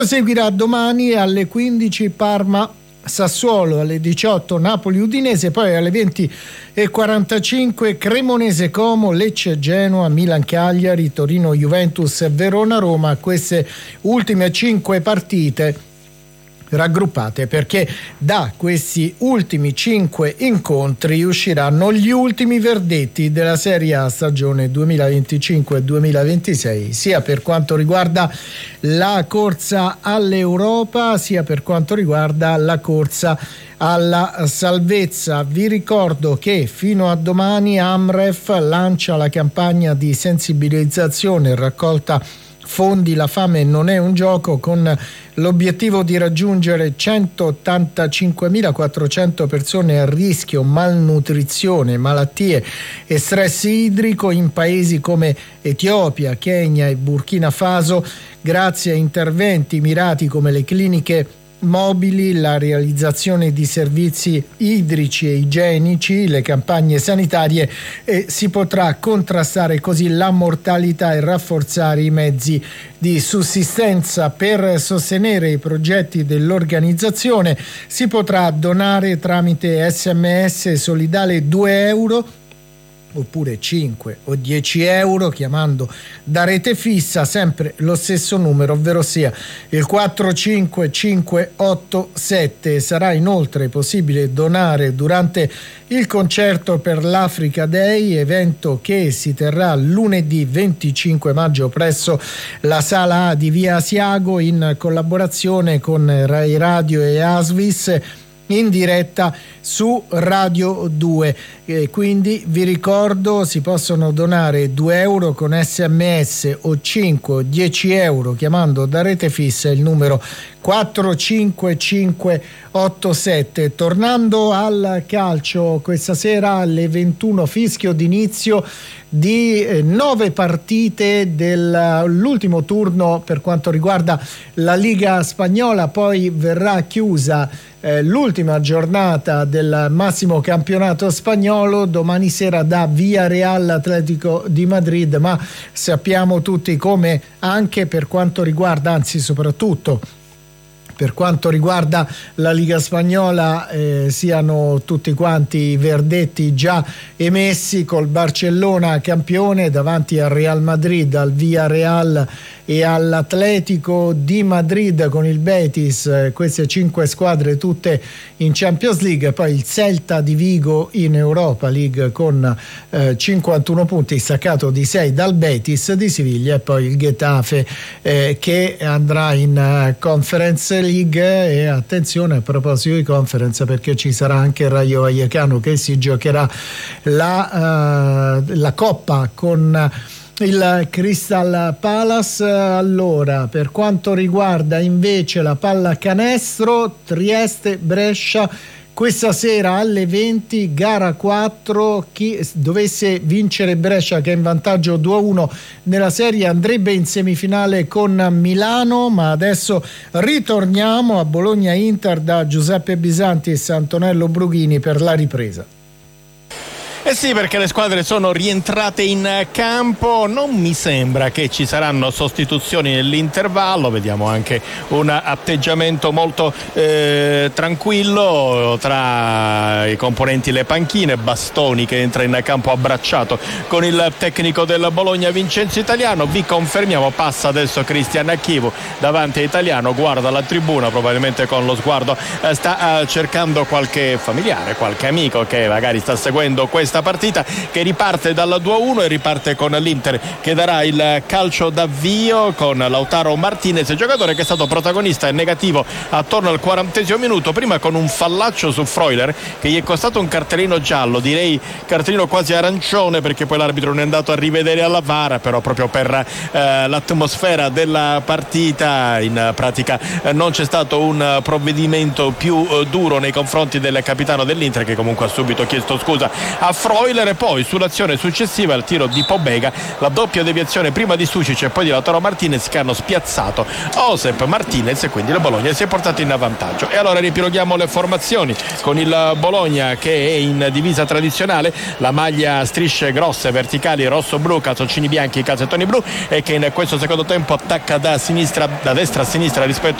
Seguirà domani alle 15 Parma Sassuolo, alle 18 Napoli Udinese, poi alle 20:45 Cremonese Como, Lecce Genoa, Milan Cagliari, Torino Juventus, Verona Roma. Queste ultime 5 partite raggruppate perché da questi ultimi 5 incontri usciranno gli ultimi verdetti della Serie A stagione 2025-2026, sia per quanto riguarda la corsa all'Europa sia per quanto riguarda la corsa alla salvezza. Vi ricordo che fino a domani Amref lancia la campagna di sensibilizzazione e raccolta fondi La fame non è un gioco, con l'obiettivo di raggiungere 185.400 persone a rischio malnutrizione, malattie e stress idrico in paesi come Etiopia, Kenya e Burkina Faso, grazie a interventi mirati come le cliniche mobili, la realizzazione di servizi idrici e igienici, le campagne sanitarie, e si potrà contrastare così la mortalità e rafforzare i mezzi di sussistenza. Per sostenere i progetti dell'organizzazione si potrà donare tramite SMS solidale 2 euro oppure 5 o 10 euro chiamando da rete fissa sempre lo stesso numero, ovvero sia il 45587. Sarà inoltre possibile donare durante il concerto per l'Africa Day, evento che si terrà lunedì 25 maggio presso la Sala A di Via Asiago in collaborazione con Rai Radio e Asvis, in diretta su Radio 2. Quindi vi ricordo, si possono donare 2 euro con SMS o 5 o 10 euro chiamando da rete fissa il numero 45587. Tornando al calcio, questa sera alle 21 fischio d'inizio di 9 partite dell'ultimo turno per quanto riguarda la Liga Spagnola, poi verrà chiusa l'ultima giornata del massimo campionato spagnolo domani sera da Villarreal Atletico di Madrid, ma sappiamo tutti come anche per quanto riguarda, anzi soprattutto per quanto riguarda la Liga Spagnola, siano tutti quanti i verdetti già emessi, col Barcellona campione davanti al Real Madrid, al Villarreal e all'Atletico di Madrid con il Betis, queste 5 squadre tutte in Champions League, poi il Celta di Vigo in Europa League con 51 punti, staccato di 6 dal Betis di Siviglia, e poi il Getafe che andrà in Conference League. E attenzione a proposito di Conference, perché ci sarà anche il Rayo Vallecano che si giocherà la Coppa con il Crystal Palace. Allora, per quanto riguarda invece la pallacanestro, Trieste-Brescia questa sera alle 20, gara 4. Chi dovesse vincere Brescia, che è in vantaggio 2-1 nella serie, andrebbe in semifinale con Milano. Ma adesso ritorniamo a Bologna-Inter da Giuseppe Bisanti e Antonello Brughini per la ripresa. Eh sì, perché le squadre sono rientrate in campo, non mi sembra che ci saranno sostituzioni nell'intervallo, vediamo anche un atteggiamento molto tranquillo tra i componenti, le panchine, Bastoni che entra in campo abbracciato con il tecnico del Bologna Vincenzo Italiano. Vi confermiamo, passa adesso Cristian Acchivo davanti a Italiano, guarda la tribuna, probabilmente con lo sguardo sta cercando qualche familiare, qualche amico che magari sta seguendo questa partita, che riparte dal 2-1 e riparte con l'Inter che darà il calcio d'avvio con Lautaro Martinez, giocatore che è stato protagonista e negativo attorno al 40° minuto, prima con un fallaccio su Freuler che gli è costato un cartellino giallo, direi cartellino quasi arancione, perché poi l'arbitro ne è andato a rivedere alla VAR, però proprio per l'atmosfera della partita in pratica non c'è stato un provvedimento più duro nei confronti del capitano dell'Inter, che comunque ha subito chiesto scusa a Freuler, e poi sull'azione successiva il tiro di Pobega, la doppia deviazione prima di Sucic e poi di Lautaro Martinez che hanno spiazzato Josep Martinez, e quindi il Bologna si è portato in vantaggio. E allora riepiloghiamo le formazioni con il Bologna che è in divisa tradizionale, la maglia a strisce grosse verticali rosso-blu, calzoncini bianchi, calzettoni blu, e che in questo secondo tempo attacca da destra a sinistra rispetto